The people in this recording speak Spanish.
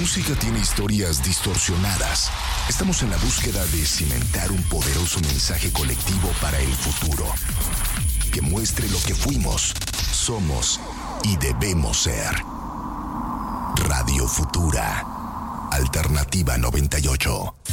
música tiene historias distorsionadas. Estamos en la búsqueda de cimentar un poderoso mensaje colectivo para el futuro, que muestre lo que fuimos, somos y debemos ser. Radio Futura, Alternativa 98.